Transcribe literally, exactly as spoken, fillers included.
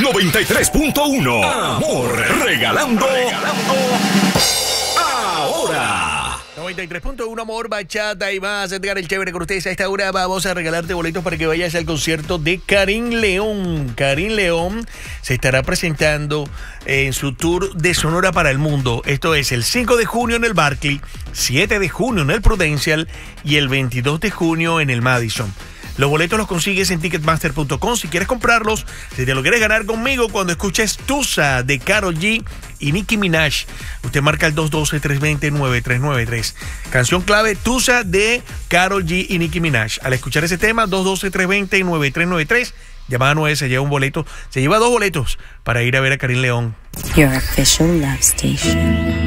noventa y tres punto uno. Amor, regalando, regalando ahora. noventa y tres punto uno, amor, bachata y más. Edgar el Chévere con ustedes. A esta hora vamos a regalarte boletos para que vayas al concierto de Karim León. Karim León se estará presentando en su tour de Sonora para el mundo. Esto es el cinco de junio en el Barclay, siete de junio en el Prudential y el veintidós de junio en el Madison. Los boletos los consigues en ticketmaster punto com. Si quieres comprarlos, si te lo quieres ganar conmigo, cuando escuches Tusa de Karol G y Nicki Minaj, usted marca el dos uno dos, tres dos cero, nueve tres nueve tres. Canción clave, Tusa de Karol G y Nicki Minaj. Al escuchar ese tema, dos uno dos, tres dos cero, nueve tres nueve tres, llamada nueve, se lleva un boleto, se lleva dos boletos para ir a ver a Karim León. Your official love station.